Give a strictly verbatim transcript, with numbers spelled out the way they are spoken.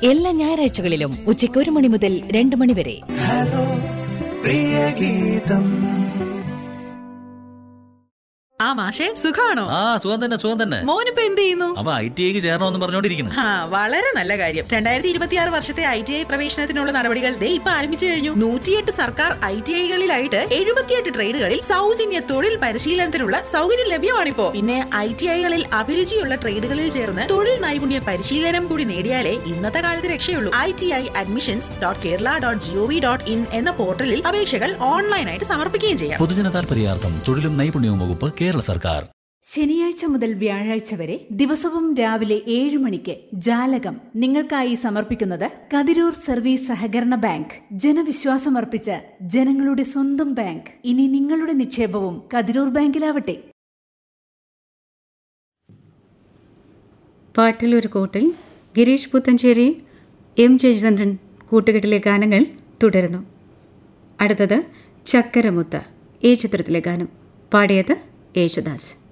എല്ലാ ഞായറാഴ്ചകളിലും ഉച്ചയ്ക്ക് ഒരു മണി മുതൽ രണ്ട് മണി വരെ. ഹലോ പ്രിയ ഗീതം. ആ മാഷേ, സുഖാണോ? ആ സുഖം തന്നെ, സുഖം തന്നെ. മോനിപ്പോ എന്ത് ചെയ്യുന്നു? അവ ഐ ടി ഐക്ക് ചേരണമെന്ന് പറഞ്ഞോണ്ടിരിക്കുന്നു. ആ, വളരെ നല്ല കാര്യം. രണ്ടായിരത്തി ഇരുപത്തി ആറ് വർഷത്തെ ഐ ടി ഐ പ്രവേശനത്തിനുള്ള നടപടികൾ ദേ ഇപ്പൊ ആരംഭിച്ചു കഴിഞ്ഞു. നൂറ്റിയെട്ട് സർക്കാർ ഐ ടി ഐകളിലായിട്ട് എഴുപത്തിയെട്ട് ട്രേഡുകളിൽ സൗജന്യ തൊഴിൽ പരിശീലനത്തിനുള്ള സൗകര്യം ലഭ്യമാണിപ്പോ. പിന്നെ ഐ ടി ഐകളിൽ അഭിരുചിയുള്ള ട്രേഡുകളിൽ ചേർന്ന് തൊഴിൽ നൈപുണ്യ പരിശീലനം കൂടി നേടിയാലേ ഇന്നത്തെ കാലത്ത് രക്ഷയുള്ളൂ. I T I admissions dot Kerala dot G O V dot in എന്ന പോർട്ടലിൽ അപേക്ഷകൾ ഓൺലൈനായിട്ട് സമർപ്പിക്കുകയും ചെയ്യാം. പൊതുജന താൽപര്യാർത്ഥം തൊഴിലും നൈപുണ്യവും വകുപ്പ്, കേരള സർക്കാർ. ശനിയാഴ്ച മുതൽ വ്യാഴാഴ്ച വരെ ദിവസവും രാവിലെ ഏഴ് മണിക്ക് ജാലകം നിങ്ങൾക്കായി സമർപ്പിക്കുന്നത് കതിരൂർ സർവീസ് സഹകരണ ബാങ്ക്. ജനവിശ്വാസമർപ്പിച്ച ജനങ്ങളുടെ സ്വന്തം ബാങ്ക്. ഇനി നിങ്ങളുടെ നിക്ഷേപവും കതിരൂർ ബാങ്കിലാവട്ടെ. പാട്ടിലൊരു കോട്ടിൽ ഗിരീഷ് പുത്തഞ്ചേരി, എം ജയചന്ദ്രൻ കൂട്ടുകെട്ടിലെ ഗാനങ്ങൾ തുടരുന്നു. അടുത്തത് ചക്കരമുത്ത്, ഈ ചിത്രത്തിലെ ഗാനം പാടിയത് യേശുദാസ്.